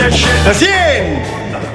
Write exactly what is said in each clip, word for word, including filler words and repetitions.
Azienda!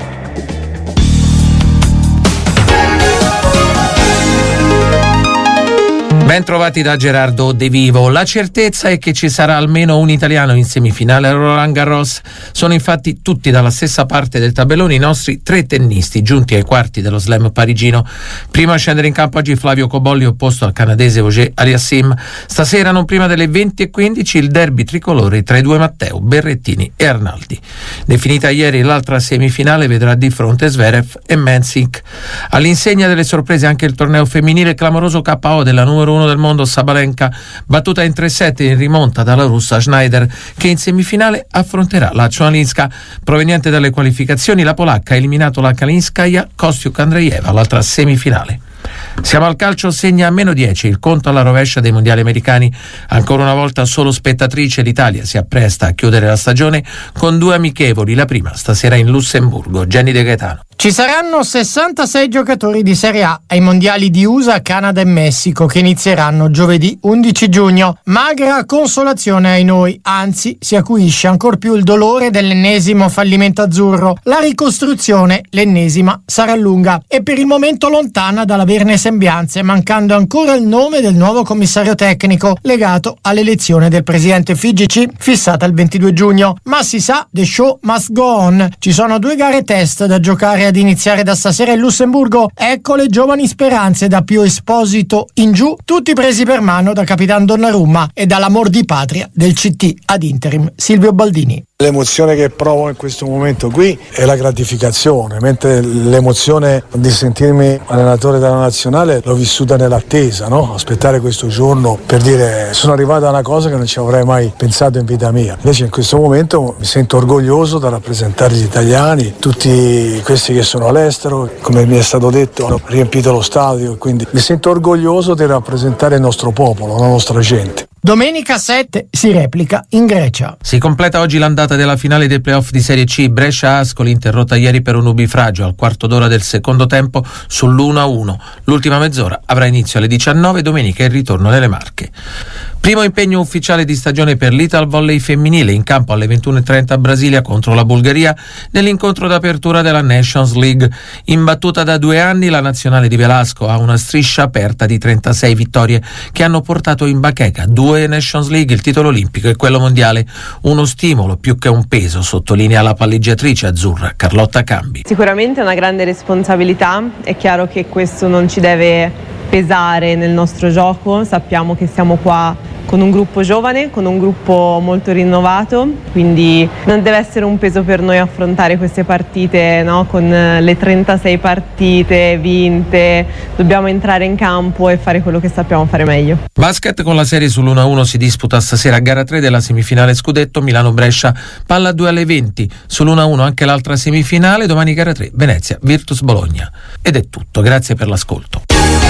Ben trovati da Gerardo De Vivo. La certezza è che ci sarà almeno un italiano in semifinale a Roland Garros. Sono infatti tutti dalla stessa parte del tabellone i nostri tre tennisti giunti ai quarti dello slam parigino. Primo a scendere in campo oggi Flavio Cobolli opposto al canadese Auger Aliassime. Stasera non prima delle venti e quindici il derby tricolore tra i due Matteo, Berrettini e Arnaldi. Definita ieri l'altra semifinale vedrà di fronte Zverev e Mensik. All'insegna delle sorprese anche il torneo femminile, clamoroso K O della numero uno del mondo Sabalenka, battuta in tre set in rimonta dalla russa Schneider, che in semifinale affronterà la Chwalinska. Proveniente dalle qualificazioni, la polacca ha eliminato la Kalinskaya Kostiuk-Andreeva all'altra semifinale. Siamo al calcio, segna a meno dieci il conto alla rovescia dei mondiali americani. Ancora una volta solo spettatrice, l'Italia si appresta a chiudere la stagione con due amichevoli, la prima stasera in Lussemburgo. Jenny De Gaetano. Ci saranno sessantasei giocatori di Serie A ai mondiali di U S A, Canada e Messico che inizieranno giovedì undici giugno. Magra consolazione ai noi, anzi si acuisce ancor più il dolore dell'ennesimo fallimento azzurro. La ricostruzione, l'ennesima, sarà lunga e per il momento lontana dall'averne sembianze, mancando ancora il nome del nuovo commissario tecnico legato all'elezione del presidente F I G C fissata il ventidue giugno. Ma si sa, the show must go on. Ci sono due gare test da giocare ad iniziare da stasera in Lussemburgo. Ecco le giovani speranze da Pio Esposito in giù, tutti presi per mano da Capitan Donnarumma e dall'amor di patria del C T ad interim Silvio Baldini. L'emozione che provo in questo momento qui è la gratificazione, mentre l'emozione di sentirmi allenatore della nazionale l'ho vissuta nell'attesa, no? Aspettare questo giorno per dire sono arrivato a una cosa che non ci avrei mai pensato in vita mia. Invece in questo momento mi sento orgoglioso da rappresentare gli italiani, tutti questi che sono all'estero, come mi è stato detto hanno riempito lo stadio, quindi mi sento orgoglioso di rappresentare il nostro popolo, la nostra gente. Domenica sette si replica in Grecia. Si completa oggi l'andata della finale dei playoff di Serie C. Brescia-Ascoli interrotta ieri per un nubifragio al quarto d'ora del secondo tempo sull'uno a uno. L'ultima mezz'ora avrà inizio alle diciannove, domenica il ritorno nelle Marche. Primo impegno ufficiale di stagione per l'Ital Volley femminile, in campo alle ventuno e trenta a Brasilia contro la Bulgaria nell'incontro d'apertura della Nations League. Imbattuta da due anni, la nazionale di Velasco ha una striscia aperta di trentasei vittorie che hanno portato in bacheca due Nations League, il titolo olimpico e quello mondiale. Uno stimolo più che un peso, sottolinea la palleggiatrice azzurra Carlotta Cambi. Sicuramente è una grande responsabilità, è chiaro che questo non ci deve pesare nel nostro gioco, sappiamo che siamo qua con un gruppo giovane, con un gruppo molto rinnovato, quindi non deve essere un peso per noi affrontare queste partite, no? Con le trentasei partite vinte, dobbiamo entrare in campo e fare quello che sappiamo fare meglio. Basket con la serie sull'uno a uno si disputa stasera a gara tre della semifinale scudetto Milano-Brescia, palla due alle venti, sull'uno a uno anche l'altra semifinale, domani gara tre Venezia Virtus Bologna. Ed è tutto, grazie per l'ascolto.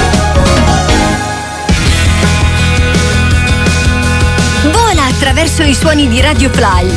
Vola attraverso i suoni di Radio Fly.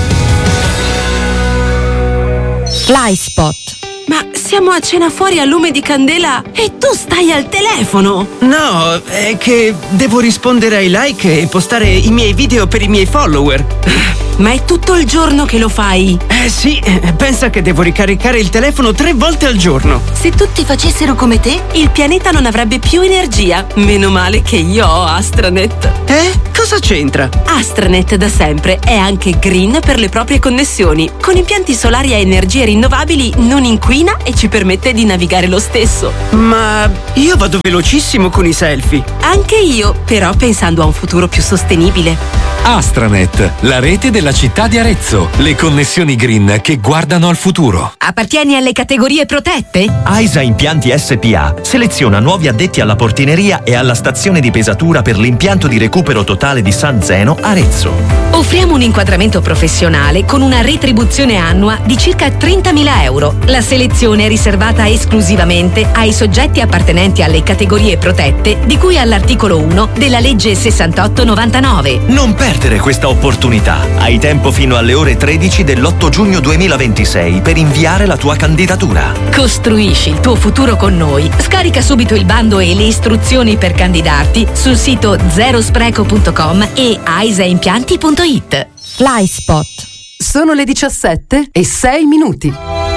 Fly Spot. Ma siamo a cena fuori a lume di candela e tu stai al telefono! No, è che devo rispondere ai like e postare i miei video per i miei follower. Ma è tutto il giorno che lo fai? Eh sì, pensa che devo ricaricare il telefono tre volte al giorno. Se tutti facessero come te, il pianeta non avrebbe più energia. Meno male che io ho Astranet. Eh? Cosa c'entra? Astranet da sempre è anche green per le proprie connessioni. Con impianti solari a energie rinnovabili non inquina e ci permette di navigare lo stesso. Ma io vado velocissimo con i selfie. Anche io, però pensando a un futuro più sostenibile. Astranet, la rete della città di Arezzo. Le connessioni green che guardano al futuro. Appartieni alle categorie protette? AISA Impianti S P A seleziona nuovi addetti alla portineria e alla stazione di pesatura per l'impianto di recupero totale di San Zeno, Arezzo. Offriamo un inquadramento professionale con una retribuzione annua di circa trentamila euro. La selezione è riservata esclusivamente ai soggetti appartenenti alle categorie protette di cui all'articolo uno della legge sessantotto novantanove. Non perdere questa opportunità. Hai tempo fino alle ore tredici dell'otto giugno duemilaventisei per inviare la tua candidatura. Costruisci il tuo futuro con noi. Scarica subito il bando e le istruzioni per candidarti sul sito zero spreco punto com e aisaimpianti punto it. Fly Spot. Sono le diciassette e sei minuti.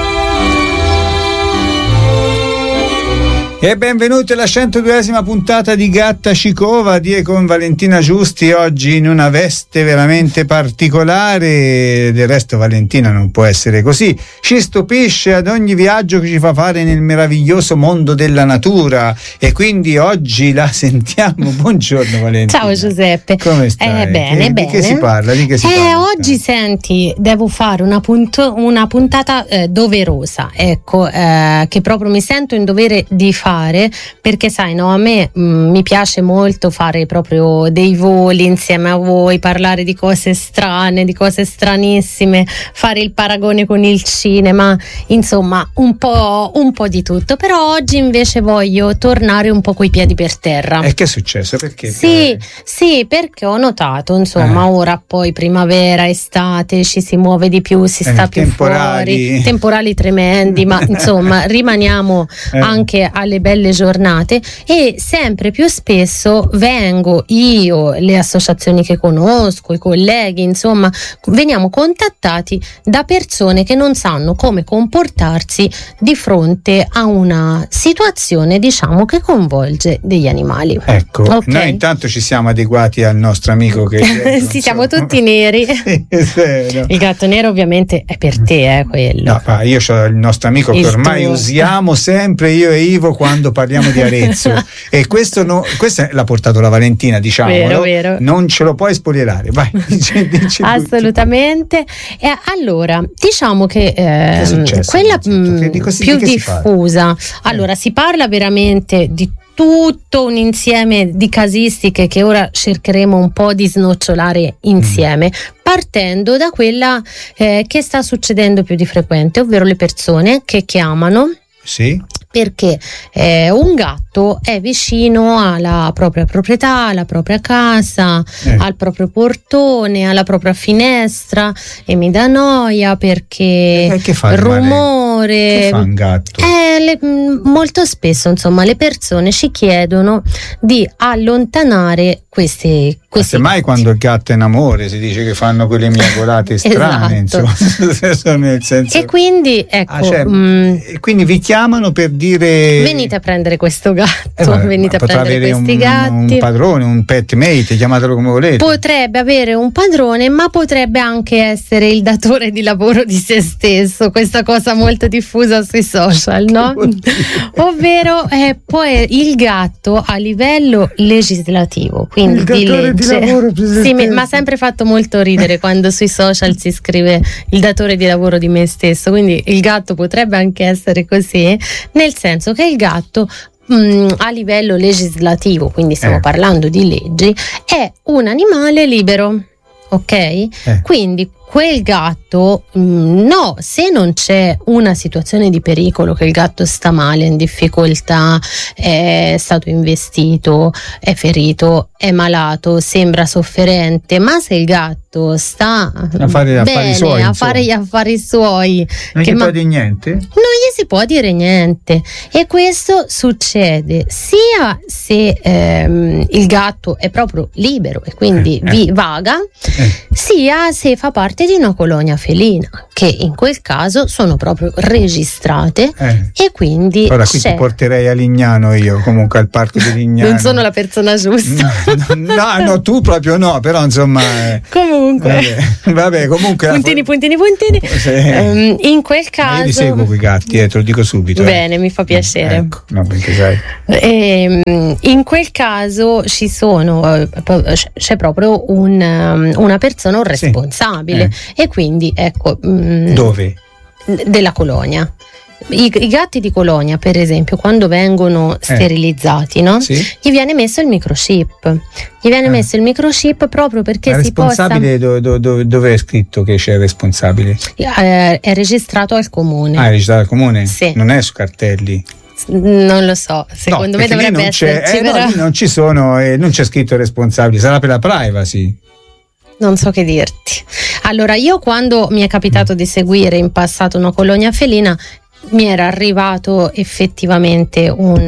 E benvenuti alla centoduesima puntata di Gatta Cicova di e con Valentina Giusti, oggi in una veste veramente particolare. Del resto Valentina non può essere così, ci stupisce ad ogni viaggio che ci fa fare nel meraviglioso mondo della natura, e quindi oggi la sentiamo. Buongiorno Valentina. Ciao Giuseppe. Come stai? Eh, bene, che, bene. Di che si parla? Di che si eh, parla? Oggi senti, devo fare una, punto, una puntata eh, doverosa, ecco, eh, che proprio mi sento in dovere di fare, perché sai, no, a me mh, mi piace molto fare proprio dei voli insieme a voi, parlare di cose strane, di cose stranissime, fare il paragone con il cinema, insomma un po', un po' di tutto. Però oggi invece voglio tornare un po' coi piedi per terra. E che è successo? Perché? Sì, sì, perché ho notato, insomma, eh. ora poi primavera, estate, ci si muove di più, si eh, sta più temporali. fuori, temporali tremendi, ma insomma rimaniamo eh. anche alle belle giornate, e sempre più spesso vengo io, le associazioni che conosco, i colleghi, insomma veniamo contattati da persone che non sanno come comportarsi di fronte a una situazione, diciamo, che coinvolge degli animali. Ecco, okay. Noi intanto ci siamo adeguati al nostro amico che sì, so. Siamo tutti neri. Sì, il gatto nero ovviamente è per te, eh, quello. No, io ho il nostro amico il che ormai tuo. usiamo sempre io e Ivo quando parliamo di Arezzo e questo, no, questo l'ha portato la Valentina, diciamo, vero, vero. Non ce lo puoi spoilerare, vai. Dici, dici assolutamente. E allora diciamo che, eh, che successo, quella mh, che, di così, più di diffusa si allora eh. si parla veramente di tutto un insieme di casistiche che ora cercheremo un po' di snocciolare insieme, mm. partendo da quella eh, che sta succedendo più di frequente, ovvero le persone che chiamano sì. perché eh, un gatto è vicino alla propria proprietà, alla propria casa, eh. al proprio portone, alla propria finestra, e mi dà noia perché eh, che fa il rumore. Che fa un gatto? Eh, le, molto spesso, insomma, le persone ci chiedono di allontanare questi questi mai quando il gatto è in amore si dice che fanno quelle miagolate strane, esatto. insomma. Nel senso... E quindi ecco, ah, cioè, mh, e quindi vi chiamano per dire venite a prendere questo gatto, eh, vabbè, venite a prendere avere questi un, gatti. Un padrone, un pet mate, chiamatelo come volete. Potrebbe avere un padrone, ma potrebbe anche essere il datore di lavoro di se stesso, questa cosa molto diffusa sui social, no? Ovvero eh, poi il gatto a livello legislativo, quindi il di legge. Di lavoro sì, mi ha sempre fatto molto ridere quando sui social si scrive il datore di lavoro di me stesso, quindi il gatto potrebbe anche essere così, nel senso che il gatto mh, a livello legislativo, quindi stiamo eh. parlando di leggi, è un animale libero, ok? Eh. Quindi quel gatto mh, no, se non c'è una situazione di pericolo, che il gatto sta male, in difficoltà, è stato investito, è ferito, è malato, sembra sofferente, ma se il gatto sta a fare gli affari suoi, a fare gli affari suoi, non che gli ma- può dire niente? Non gli si può dire niente, e questo succede sia se ehm, il gatto è proprio libero e quindi eh, vi eh. vaga, eh. sia se fa parte di una colonia felina, che in quel caso sono proprio registrate eh. e quindi ora qui c'è... ti porterei a Lignano io, comunque al parco di Lignano. Non sono la persona giusta. No, no, no, tu proprio no, però insomma eh. comunque vabbè, vabbè comunque puntini puntini puntini sì. um, in quel caso ma io li seguo quei gatti, eh, te lo dico subito. Bene, eh. mi fa piacere. Ecco, no, perché sai. E, in quel caso ci sono c'è proprio un, una persona, un responsabile, sì. eh. e quindi ecco mh, dove? Della colonia. I, I gatti di colonia, per esempio, quando vengono sterilizzati, eh. no? Sì. Gli viene messo il microchip. Gli viene eh. messo il microchip proprio perché ma si possa. Responsabile do, do, dove è scritto che c'è il responsabile? Eh, è registrato al comune. Ah, è registrato al comune? Sì. Non è su cartelli? Non lo so, secondo no, me dovrebbe non esserci. Eh, no, lì non ci sono, eh, non c'è scritto il responsabile, sarà per la privacy. Non so che dirti. Allora, io quando mi è capitato di seguire in passato una colonia felina, mi era arrivato effettivamente un,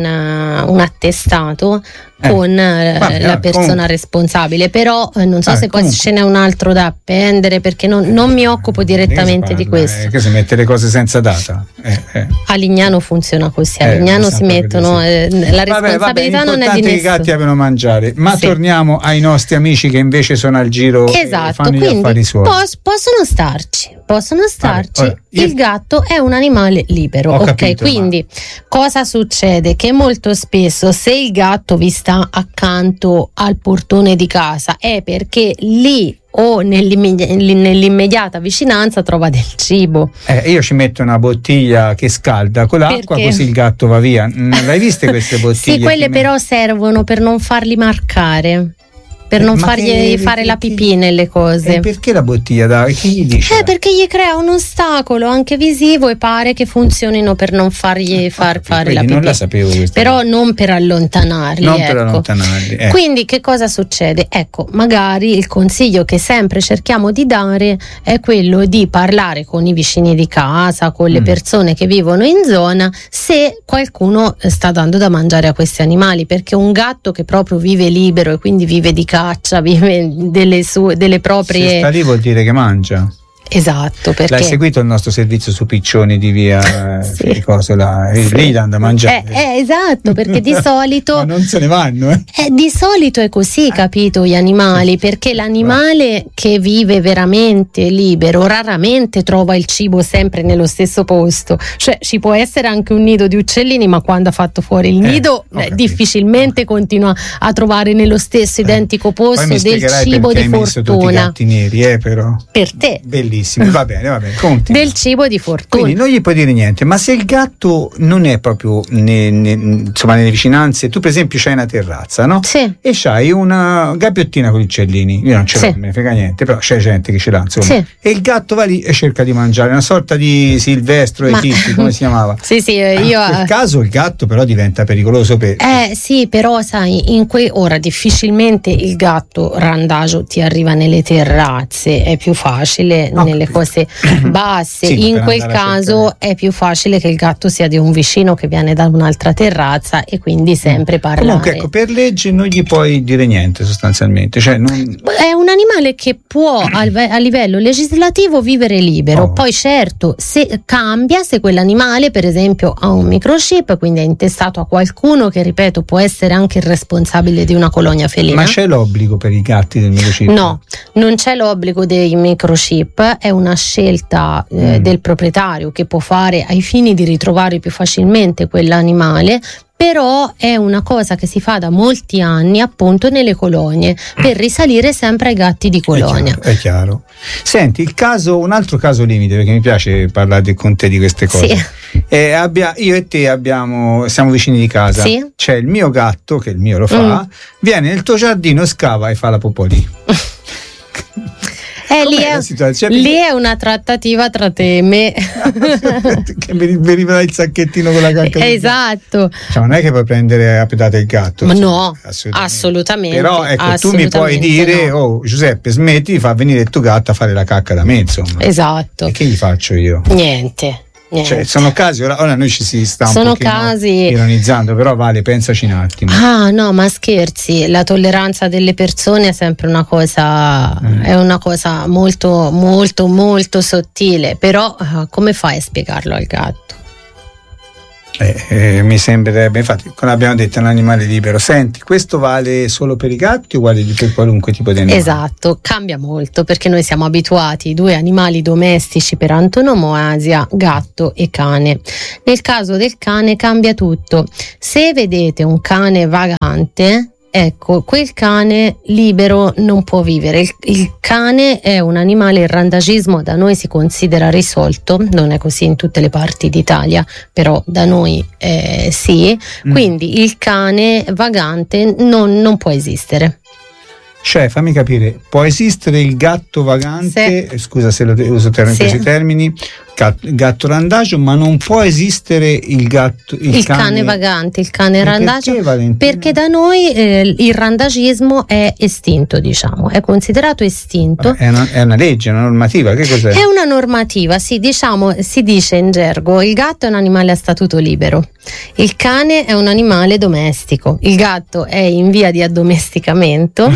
un attestato Eh, con eh, vabbè, la vabbè, persona comunque. responsabile, però eh, non so Vabbè, se poi comunque. ce n'è un altro da appendere, perché non, non mi occupo direttamente di questo. Eh, che si mette le cose senza data. Eh, eh. A Lignano funziona così, a Eh, Lignano mi si sa proprio mettono di sì. eh, la Vabbè, vabbè, responsabilità non è di l'importante che i nessuno. gatti abbiano mangiare. Ma Sì. torniamo ai nostri amici che invece sono al giro e Esatto, fanno gli quindi affari suoi. pos- possono starci, possono starci. Vabbè, ora, io- Il gatto è un animale libero, Ho ok? capito, ma- Quindi cosa succede? Che molto spesso se il gatto vi sta accanto al portone di casa è perché lì o nell'immedi- nell'immediata vicinanza trova del cibo. Eh, io ci metto una bottiglia che scalda con l'acqua, Perché? così il gatto va via. Mm, L'hai viste queste bottiglie? Sì, quelle che me- però servono per non farli marcare, per Eh, non ma fargli che- fare la che- pipì nelle cose. E perché la bottiglia da? Che gli dice? Eh, perché gli crea un ostacolo anche visivo e pare che funzionino per non fargli far fare la Vedi, pipì. non la sapevo questa Però non per allontanarli. Non ecco. per allontanarli. eh. Quindi che cosa succede? Ecco, magari il consiglio che sempre cerchiamo di dare è quello di parlare con i vicini di casa, con le Mm. persone che vivono in zona, se qualcuno eh, sta dando da mangiare a questi animali, perché un gatto che proprio vive libero e quindi vive di caccia, vive delle sue delle Se proprie. sta lì vuol dire che mangia. Esatto, perché L'hai seguito il nostro servizio su piccioni di via Sì. che cosa là? Eh, Lì danno da mangiare. Eh, eh, esatto, perché di solito Ma non se ne vanno, eh. Eh, di solito è così, capito, gli animali, perché l'animale che vive veramente libero raramente trova il cibo sempre nello stesso posto, cioè ci può essere anche un nido di uccellini, ma quando ha fatto fuori il Eh, nido ho eh, capito. difficilmente continua a trovare nello stesso identico Poi posto mi del spiegherai cibo perché di hai messo tutti i fortuna gatti neri, eh, però. per te, Bellissimo, va bene, va bene. Continua. del cibo di fortuna. Quindi non gli puoi dire niente, ma se il gatto non è proprio ne- ne- insomma nelle vicinanze, tu per esempio c'hai una terrazza, no? Sì. E c'hai una gabbiottina con gli uccellini, io non ce l'ho, Sì. non me ne frega niente, però c'è gente che ce l'ha, insomma. Sì. E il gatto va lì e cerca di mangiare, una sorta di Silvestro e Ma- Titti, come si chiamava? Sì, sì, eh, io In quel caso il gatto però diventa pericoloso per... Eh sì, però sai, in que- ora difficilmente il gatto randagio ti arriva nelle terrazze, è più facile Ho nelle capito. cose basse. Sì, In per quel andare a caso è più facile che il gatto sia di un vicino che viene da un'altra terrazza e quindi sempre parlare. Comunque ecco, per legge non gli puoi dire niente sostanzialmente, cioè non... È un animale che può al- a livello legislativo vivere libero, Oh. poi certo se cambia, se quell'animale per esempio ha un microchip, quindi è intestato a qualcuno che ripeto può essere anche il responsabile di una colonia felina. Ma c'è l'obbligo per i gatti del microchip? No, non c'è l'obbligo dei microchip, è una scelta eh, Mm. del proprietario che può fare ai fini di ritrovare più facilmente quell'animale, però è una cosa che si fa da molti anni appunto nelle colonie per risalire sempre ai gatti di colonia. È chiaro, è chiaro. Senti, il caso, un altro caso limite, perché mi piace parlare con te di queste cose. Sì. Eh, abbia- io e te abbiamo, siamo vicini di casa. Sì. C'è il mio gatto, che il mio lo fa, Mm. viene nel tuo giardino, scava e fa la popò lì. Eh, lì, Com'è è, la situazione? lì è una trattativa tra te e me. Che mi veniva il sacchettino con la cacca. Esatto. Cioè, non è che puoi prendere a pedate il gatto. Ma cioè, no, assolutamente. assolutamente. Però ecco, tu mi puoi assolutamente dire, no. oh Giuseppe, smetti di far venire il tuo gatto a fare la cacca da me, insomma. Esatto. E che gli faccio io? Niente. Niente. Cioè, sono casi, ora, ora noi ci si sta un Sono pochino casi- ironizzando, però Vale, pensaci un attimo. Ah no, ma scherzi, la tolleranza delle persone è sempre una cosa, Mm. è una cosa molto molto molto sottile, però eh, come fai a spiegarlo al gatto? Eh, eh, mi sembrerebbe, infatti, come abbiamo detto, è un animale libero. Senti, questo vale solo per i gatti o vale per qualunque tipo di animale? Esatto, cambia molto perché noi siamo abituati ai due animali domestici per antonomasia, gatto e cane. Nel caso del cane cambia tutto. Se vedete un cane vagante, ecco, quel cane libero non può vivere. Il, il cane è un animale, il randagismo da noi si considera risolto, non è così in tutte le parti d'Italia, però da noi eh, sì, Mm. quindi il cane vagante non, non può esistere. Cioè, fammi capire, può esistere il gatto vagante, sì. scusa se lo uso ter- sì. questi termini, gatto, gatto randagio, ma non può esistere il gatto il, il cane, cane vagante, il cane randagio, perché, perché da noi eh, il randagismo è estinto, diciamo, è considerato estinto. È una, è una legge, una normativa, che cos'è? È una normativa, sì, diciamo, si dice in gergo, il gatto è un animale a statuto libero, il cane è un animale domestico, il gatto è in via di addomesticamento.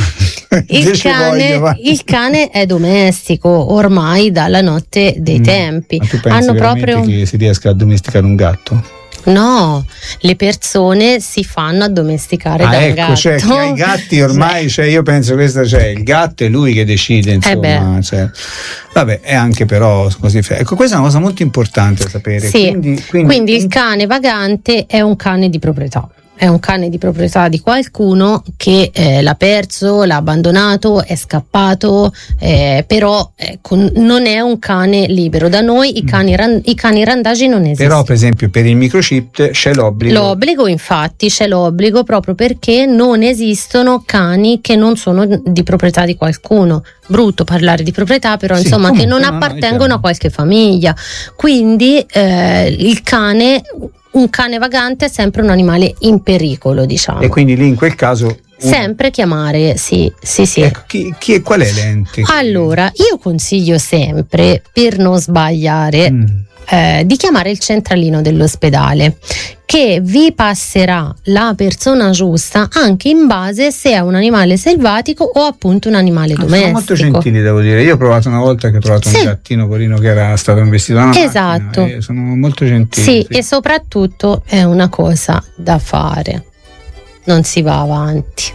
Il cane, voglio, il cane è domestico ormai dalla notte dei mm. tempi. Ma tu pensi hanno veramente proprio che si riesca a domesticare un gatto? No, le persone si fanno addomesticare ah, da ecco, un gatto. Cioè, chi ha i gatti ormai, cioè, io penso questo, cioè, il gatto è lui che decide, insomma. Eh cioè, vabbè, è anche però così. Ecco, questa è una cosa molto importante da sapere. Sì, quindi, quindi, quindi il cane vagante è un cane di proprietà. È un cane di proprietà di qualcuno che eh, l'ha perso, l'ha abbandonato, è scappato, eh, però ecco, non è un cane libero. Da noi i cani, ran- i cani randagi non esistono. Però per esempio per il microchip c'è l'obbligo. L'obbligo infatti c'è l'obbligo proprio perché non esistono cani che non sono di proprietà di qualcuno. Brutto parlare di proprietà, però sì, insomma comunque, che non no, appartengono no, a qualche famiglia. Quindi eh, il cane... un cane vagante è sempre un animale in pericolo, diciamo. E quindi lì in quel caso un... sempre chiamare, sì, sì, sì. Ecco, chi, chi è, qual è l'ente? Allora, io consiglio sempre, per non sbagliare, mm. eh, di chiamare il centralino dell'ospedale, che vi passerà la persona giusta anche in base se è un animale selvatico o appunto un animale domestico. Sono molto gentili, devo dire. Io ho provato una volta che ho trovato sì. un gattino porino che era stato investito da una esatto. macchina, e sono molto gentili. Sì, sì, e soprattutto è una cosa da fare. Non si va avanti.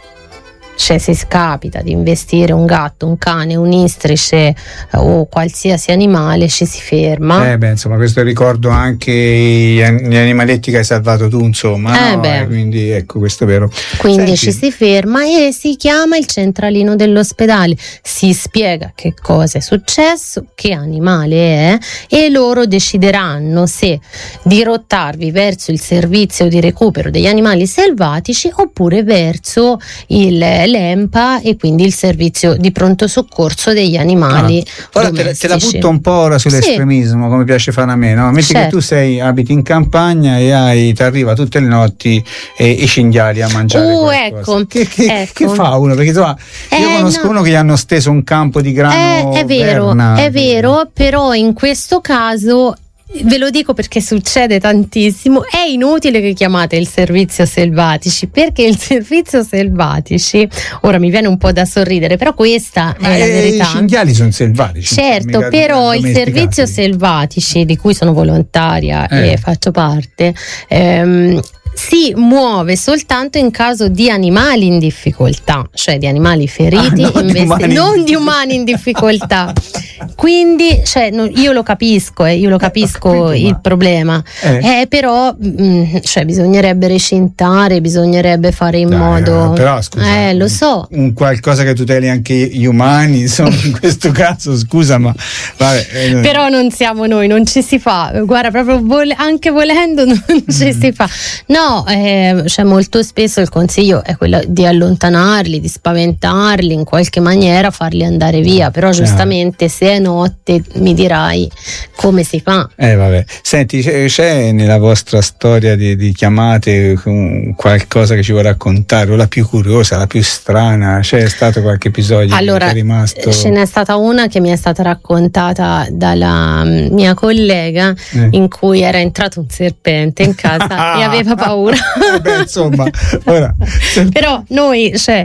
Cioè, se capita di investire un gatto, un cane, un istrice o qualsiasi animale, ci si ferma. Eh beh, insomma, questo ricordo anche gli animaletti che hai salvato tu, insomma. Eh no? beh. Quindi ecco, questo è vero. Quindi Senti. ci si ferma e si chiama il centralino dell'ospedale, si spiega che cosa è successo, che animale è, e loro decideranno se dirottarvi verso il servizio di recupero degli animali selvatici oppure verso il l'E M P A e quindi il servizio di pronto soccorso degli animali ah. Ora te, te la butto un po' ora sull'estremismo, sì. come piace fare a me, no? Metti certo. che tu sei, abiti in campagna e hai, ti arriva tutte le notti e i cinghiali a mangiare uh, qualcosa. Ecco, che, che, ecco. che fa uno? Perché insomma, io eh, conosco no. uno che gli hanno steso un campo di grano eh, è vero, Verna. È vero, però in questo caso ve lo dico perché succede tantissimo, è inutile che chiamate il servizio selvatici, perché il servizio selvatici, ora mi viene un po' da sorridere, però questa Ma è la eh, verità. I cinghiali sono selvatici. Certo, però il servizio selvatici, di cui sono volontaria eh. e faccio parte, ehm, si muove soltanto in caso di animali in difficoltà, cioè di animali feriti, ah, non, investi- di umani. non di umani in difficoltà. Quindi, cioè, no, io lo capisco, eh, io lo capisco eh, il ma... problema, eh. Eh, però mh, cioè, bisognerebbe recintare, bisognerebbe fare in Dai, modo. Eh, però scusa, eh, lo so. Un, un qualcosa che tuteli anche gli umani, insomma, in questo caso, scusa, ma vabbè. Eh, però non siamo noi, non ci si fa. Guarda, proprio vole- anche volendo non ci mm. si fa. No, eh, cioè molto spesso il consiglio è quello di allontanarli, di spaventarli in qualche maniera, farli andare via, però giustamente se è notte mi dirai come si fa. Eh vabbè, senti, c'è, c'è nella vostra storia di, di chiamate qualcosa che ci vuoi raccontare, o la più curiosa, la più strana? C'è stato qualche episodio allora, che è rimasto? Ce n'è stata una che mi è stata raccontata dalla mia collega eh. in cui era entrato un serpente in casa e aveva paura. Beh, insomma, ora, però noi, cioè,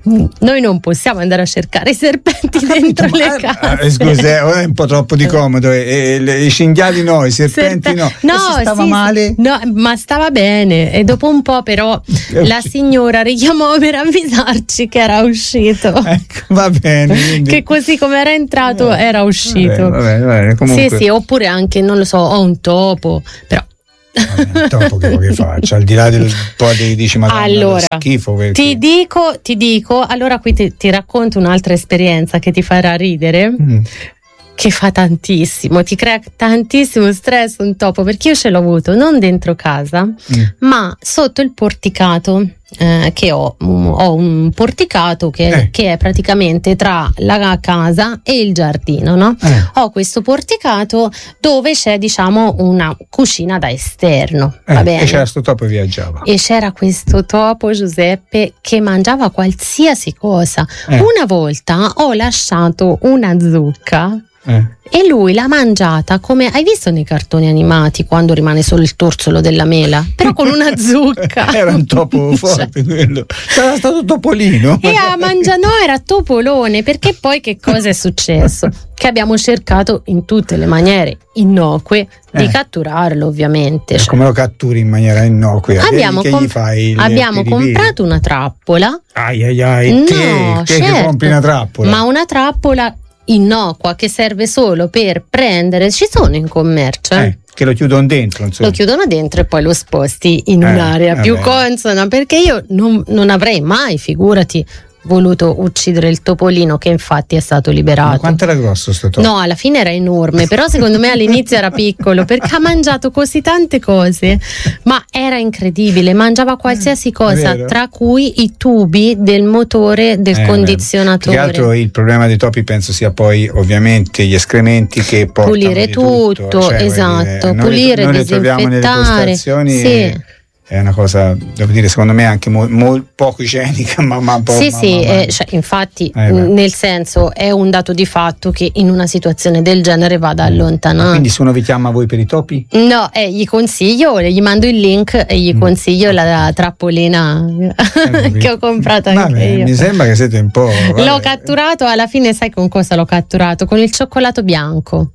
noi non possiamo andare a cercare i serpenti dentro ma, le case. Eh, scusa, ora è un po' troppo di comodo. E, e, le, i cinghiali no, i serpenti Serpe- no. No, e si stava sì, male? No, ma stava bene. E dopo un po', però, la signora richiamò per avvisarci che era uscito. Ecco, va bene. Quindi... che così come era entrato, eh, era uscito. Va bene, va bene, comunque... Sì, sì, oppure anche, non lo so, ho un topo, però. Vabbè, topo che, che faccio al di là del po' di dici madonna, allora schifo perché... ti dico ti dico allora qui ti, ti racconto un'altra esperienza che ti farà ridere mm. che fa tantissimo, ti crea tantissimo stress un topo, perché io ce l'ho avuto non dentro casa, mm. ma sotto il porticato. Eh, che ho, um, ho un porticato che, eh. che è praticamente tra la casa e il giardino, no? Eh. Ho questo porticato dove c'è, diciamo, una cucina da esterno, eh, va bene? E c'era sto topo e viaggiava. E c'era questo topo, Giuseppe, che mangiava qualsiasi cosa. Eh. Una volta ho lasciato una zucca. Eh. E lui l'ha mangiata come hai visto nei cartoni animati quando rimane solo il torsolo della mela, però con una zucca. Era un topo forte quello, sarà stato topolino. E ha mangiato, no, era topolone, perché poi che cosa è successo? Che abbiamo cercato in tutte le maniere innocue di eh. catturarlo, ovviamente. Cioè, come lo catturi in maniera innocua? Abbiamo, che comp- gli fai? abbiamo comprato una trappola. Ai ai ai, no, te, te certo, che compri una trappola. Ma una trappola innocua che serve solo per prendere, ci sono in commercio, eh? Eh, che lo chiudono dentro, insomma. Lo chiudono dentro e poi lo sposti in eh, un'area più consona, perché io non, non avrei mai, figurati, voluto uccidere il topolino, che infatti è stato liberato. Ma quanto era grosso sto topo? No, alla fine era enorme, però secondo me all'inizio era piccolo, perché ha mangiato così tante cose, ma era incredibile, mangiava qualsiasi cosa, tra cui i tubi del motore del eh, condizionatore. Più che altro il problema dei topi penso sia poi ovviamente gli escrementi che portano pulire di tutto, tutto. Cioè, esatto, dire, pulire, noi le, noi disinfettare, le troviamo nelle postazioni sì. e è una cosa, devo dire, secondo me anche mo- mo- poco igienica, ma, ma po- sì ma, sì ma, eh, cioè, infatti eh, n- nel senso è un dato di fatto che in una situazione del genere vada allontanato. Quindi se uno vi chiama voi per i topi? No, eh, gli consiglio, gli mando il link e gli consiglio mm. la trappolina eh, che ho comprato anche vabbè, io. Mi sembra che siete un po', vabbè. L'ho catturato, alla fine sai con cosa l'ho catturato? Con il cioccolato bianco.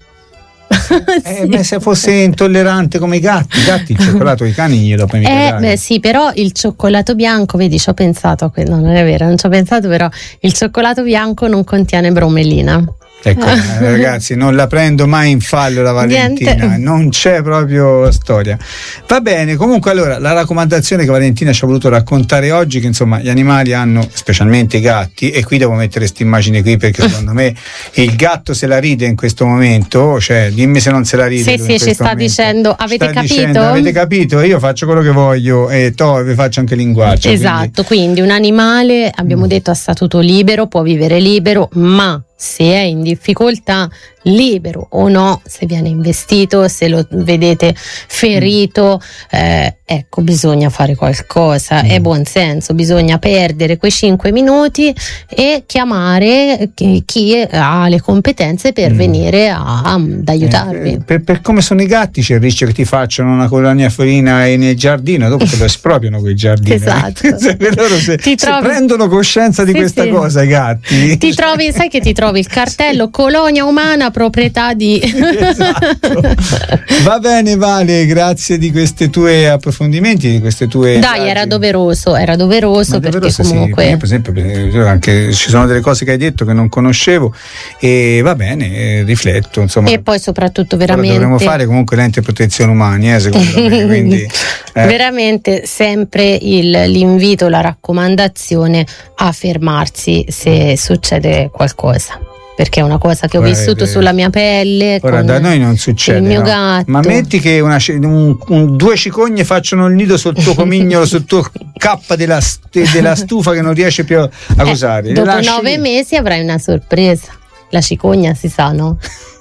Eh, sì. Ma se fosse intollerante come i gatti, i gatti il cioccolato, i cani glielo puoi mica eh, dare. beh, sì, però il cioccolato bianco, vedi, ci ho pensato a quello, no, non è vero, non ci ho pensato, però il cioccolato bianco non contiene bromelina. Ecco, eh, ragazzi, non la prendo mai in fallo la Valentina, niente. Non c'è proprio storia. Va bene, comunque allora la raccomandazione che Valentina ci ha voluto raccontare oggi, che insomma gli animali hanno, specialmente i gatti, e qui devo mettere questa immagine qui perché secondo me il gatto se la ride in questo momento, cioè dimmi se non se la ride. Sì, sì, ci sta momento. dicendo, avete sta capito? Dicendo, avete capito? Io faccio quello che voglio e to, vi faccio anche linguaggio. Esatto, quindi, quindi un animale, abbiamo mm. detto, a statuto libero, può vivere libero, ma se è in difficoltà, libero o no, se viene investito, se lo vedete ferito, eh, ecco, bisogna fare qualcosa, mm. è buon senso, bisogna perdere quei cinque minuti e chiamare chi, chi ha le competenze per mm. venire a, ad aiutarvi. Eh, per, per come sono i gatti c'è il rischio che ti facciano una colonia felina nel giardino, dopo te lo espropriano quei giardini. Esatto. se, loro se, se trovi... prendono coscienza di sì, questa sì. cosa i gatti. Ti trovi, sai che ti trovi il cartello colonia umana proprietà di esatto. Va bene Vale, grazie di questi tuoi approfondimenti, di queste tue dai esaggi. era doveroso era doveroso, perché doveroso, comunque sì. Io, per esempio anche ci sono delle cose che hai detto che non conoscevo e va bene, eh, rifletto insomma, e poi soprattutto veramente dovremmo fare comunque l'ente protezione umani eh, secondo me quindi, eh. veramente sempre il, l'invito, la raccomandazione a fermarsi se succede qualcosa, perché è una cosa che ho Guarda, vissuto sulla mia pelle. Ora da noi non succede, il mio no? gatto. Ma metti che una, un, un, due cicogne facciano il nido sul tuo comignolo, sul tuo K della, della stufa che non riesce più a usare. Eh, dopo lasci... nove mesi avrai una sorpresa. La cicogna si sa, no?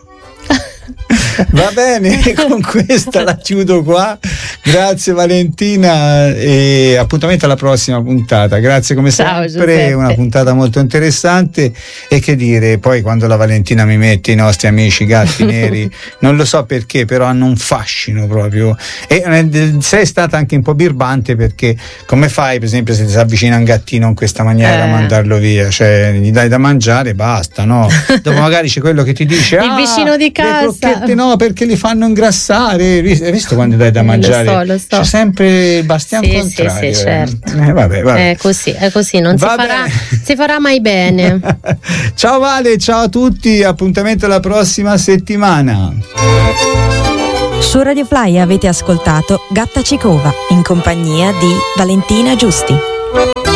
Va bene, con questa la chiudo qua. Grazie Valentina e appuntamento alla prossima puntata. Grazie come Ciao, sempre, Giuseppe. Una puntata molto interessante. E che dire, poi quando la Valentina mi mette i nostri amici gatti neri, non lo so perché, però hanno un fascino proprio. E sei stata anche un po' birbante, perché come fai per esempio se ti si avvicina un gattino in questa maniera eh. a mandarlo via? Cioè gli dai da mangiare e basta, no? Dopo magari c'è quello che ti dice il ah, vicino di casa, no, perché li fanno ingrassare. Hai visto quando dai da mangiare? Lo so, lo so. C'è sempre il bastian sì, contrario. Sì, sì, certo. eh, vabbè, vabbè. È così, è così, non si farà, si farà mai bene. Ciao Vale, ciao a tutti, appuntamento alla prossima settimana. Su Radio Fly avete ascoltato Gatta Cicova in compagnia di Valentina Giusti.